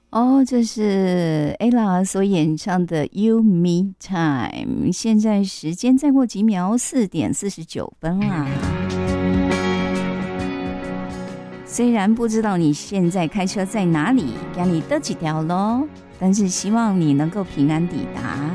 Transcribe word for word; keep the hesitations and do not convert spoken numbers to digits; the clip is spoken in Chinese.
哦，这是 ella 所演唱的 You Me Time。现在时间再过几秒，四点四十九分啦。虽然不知道你现在开车在哪里，家里得几条咯，但是希望你能够平安抵达。